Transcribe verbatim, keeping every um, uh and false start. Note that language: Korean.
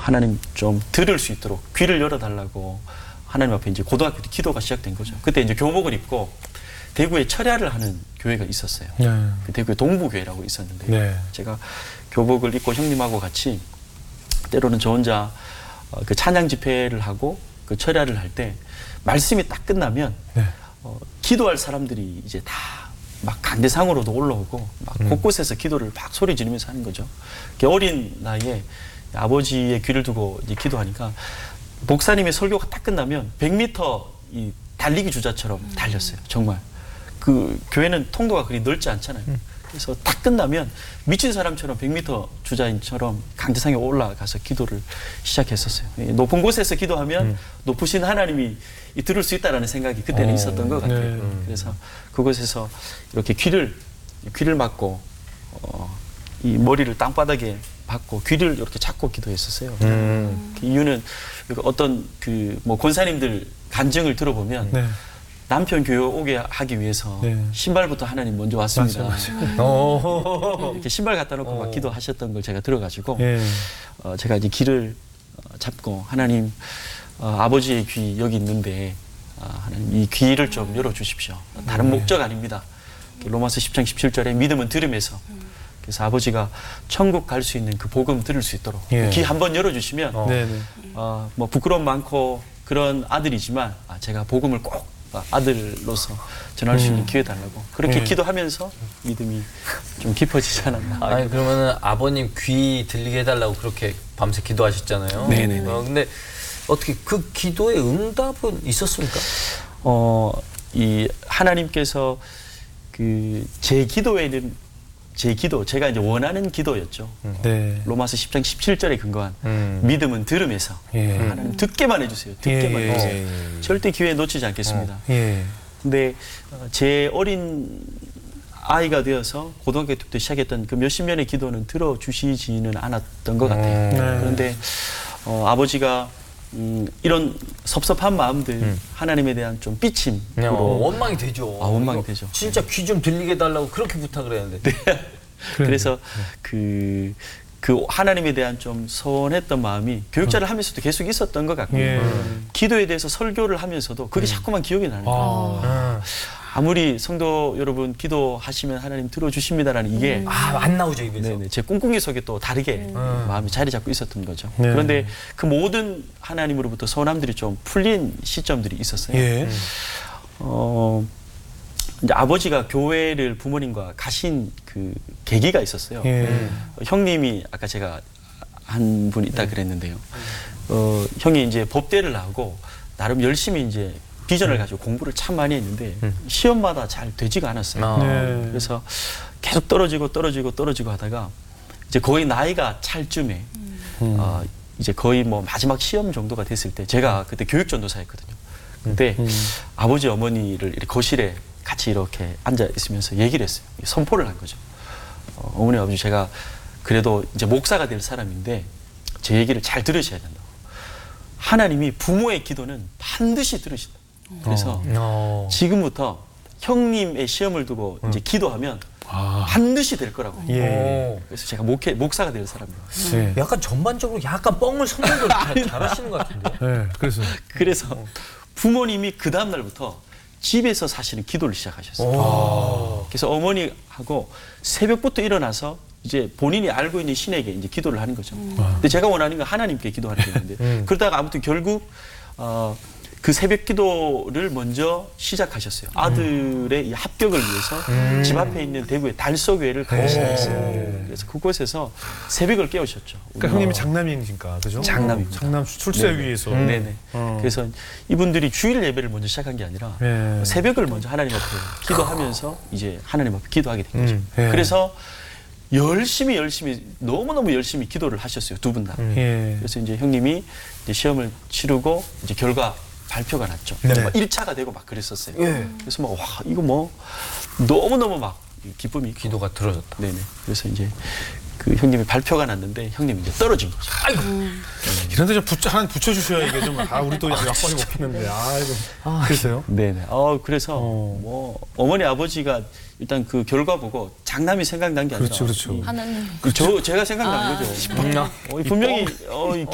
하나님 좀 들을 수 있도록 귀를 열어달라고 하나님 앞에 이제 고등학교 때 기도가 시작된 거죠. 그때 이제 교복을 입고 대구에 철야를 하는 교회가 있었어요. 네. 그 대구에 동부교회라고 있었는데 네. 제가 교복을 입고 형님하고 같이 때로는 저 혼자 어, 그 찬양 집회를 하고 그 철야를 할 때 말씀이 딱 끝나면 네. 어, 기도할 사람들이 이제 다 막 강대상으로도 올라오고 막 음. 곳곳에서 기도를 막 소리 지르면서 하는 거죠. 어린 나이에 아버지의 귀를 두고 이제 기도하니까 목사님의 설교가 딱 끝나면 백 미터 이 달리기 주자처럼 달렸어요. 정말. 그 교회는 통도가 그리 넓지 않잖아요. 음. 그래서 딱 끝나면 미친 사람처럼 백 미터 주자인처럼 강대상에 올라가서 기도를 시작했었어요. 높은 곳에서 기도하면 음. 높으신 하나님이 들을 수 있다라는 생각이 그때는 오, 있었던 것 같아요. 네. 그래서 그곳에서 이렇게 귀를 귀를 막고 어, 이 머리를 땅바닥에 박고 귀를 이렇게 잡고 기도했었어요. 음. 그 이유는 어떤 그 뭐 권사님들 간증을 들어보면 네. 남편 교회 오게 하기 위해서 네. 신발부터 하나님 먼저 왔습니다. 맞아, 맞아. 오. 이렇게 신발 갖다 놓고 막 오. 기도하셨던 걸 제가 들어가지고 예. 어, 제가 이제 귀를 어, 잡고 하나님 어, 아버지의 귀 여기 있는데 어, 하나님 이 귀를 좀 열어주십시오. 다른 네. 목적 아닙니다. 로마서 십 장 십칠 절에 믿음은 들음에서 그래서 아버지가 천국 갈 수 있는 그 복음 들을 수 있도록 예. 귀 한번 열어주시면 어. 네네. 어, 뭐 부끄러움 많고 그런 아들이지만 아, 제가 복음을 꼭 아들로서 전할 수 있는 음. 기회 달라고 그렇게 예. 기도하면서 믿음이 좀 깊어지지 않았나. 아니 그러면은 아버님 귀 들리게 해달라고 그렇게 밤새 기도하셨잖아요. 네네네. 어, 근데 어떻게 그 기도의 응답은 있었습니까? 어, 이 하나님께서 그 제 기도에는 제 기도, 제가 이제 원하는 기도였죠. 네. 로마서 십 장 십칠 절에 근거한 음. 믿음은 들음에서 예. 하나님 듣게만 해주세요. 듣게만 예, 해주세요. 예, 예. 절대 기회 놓치지 않겠습니다. 예. 근데 어, 제 어린 아이가 되어서 고등학교 때부터 시작했던 그 몇십 년의 기도는 들어주시지는 않았던 것 같아요. 음. 네. 그런데 어, 아버지가 음, 이런 섭섭한 마음들 음. 하나님에 대한 좀 어, 삐침으로 원망이 되죠. 아, 원망이 이거 되죠. 진짜 귀 좀 들리게 해달라고 그렇게 부탁을 했는데. 그래서 그, 그 하나님에 대한 좀 서운했던 마음이 교육자를 하면서도 계속 있었던 것 같고요. 예. 기도에 대해서 설교를 하면서도 그게 자꾸만 기억이 나는 거예요. 아. 아무리 성도 여러분 기도하시면 하나님 들어주십니다라는 이게 아, 안 나오죠, 입에서. 네네, 제 꿍꿍이 속에 또 다르게 음. 마음이 자리 잡고 있었던 거죠. 네. 그런데 그 모든 하나님으로부터 서운함들이 좀 풀린 시점들이 있었어요. 예. 어, 이제 아버지가 교회를 부모님과 가신 그 계기가 있었어요. 예. 어, 형님이 아까 제가 한 분 있다 그랬는데요. 어, 형이 이제 법대를 나오고 나름 열심히 이제 비전을 가지고 공부를 참 많이 했는데 시험마다 잘 되지가 않았어요. 아. 네. 그래서 계속 떨어지고 떨어지고 떨어지고 하다가 이제 거의 나이가 찰 쯤에 음. 어, 이제 거의 뭐 마지막 시험 정도가 됐을 때 제가 그때 교육전도사였거든요. 그때 음. 아버지 어머니를 이렇게 거실에 같이 이렇게 앉아 있으면서 얘기를 했어요. 선포를 한 거죠. 어, 어머니 아버지 제가 그래도 이제 목사가 될 사람인데 제 얘기를 잘 들으셔야 된다고. 하나님이 부모의 기도는 반드시 들으신다. 그래서 어. 지금부터 형님의 시험을 두고 이제 기도하면 아. 반드시 될 거라고. 예. 그래서 제가 목회, 목사가 될 사람이에요. 예. 약간 전반적으로 약간 뻥을 선물을 잘하시는 것 같은데. 예. 그래서. 그래서 부모님이 그 다음 날부터 집에서 사실은 기도를 시작하셨어요. 오. 그래서 어머니하고 새벽부터 일어나서 이제 본인이 알고 있는 신에게 이제 기도를 하는 거죠. 근데 제가 원하는 건 하나님께 기도하는 건데 음. 그러다가 아무튼 결국 어, 그 새벽 기도를 먼저 시작하셨어요. 아들의 이 합격을 위해서 집 앞에 있는 대구의 달서교회를 가시했어요. 그래서 그곳에서 새벽을 깨우셨죠. 그러니까 형님이 장남이니까, 그죠? 장남입니다. 장남 출세하기 위해서. 네네. 어. 그래서 이분들이 주일 예배를 먼저 시작한 게 아니라 예. 새벽을 먼저 하나님 앞에 기도하면서 이제 하나님 앞에 기도하게 된 거죠. 음, 예. 그래서 열심히 열심히 너무너무 열심히 기도를 하셨어요. 두 분 다. 예. 그래서 이제 형님이 이제 시험을 치르고 이제 결과 발표가 났죠. 네. 막 일 차가 되고 막 그랬었어요. 예. 그래서 막 와 이거 뭐 너무너무 막 기쁨이 있고. 기도가 들어졌다. 네네. 그래서 이제 그 형님이 발표가 났는데 형님이 이제 떨어진 거죠. 아이고. 이런데 좀 붙여, 하나 붙여주셔야 이게 좀, 아, 우리 또 약발이 먹히는데. 아, 이거. 그랬어요? 네네. 어 그래서 어. 뭐 어머니 아버지가 일단 그 결과 보고 장남이 생각난 게 아니라 그렇죠, 그렇죠. 이- 하나님. 그 저 제가 생각난 아. 거죠. 어, 이 분명히 어, 이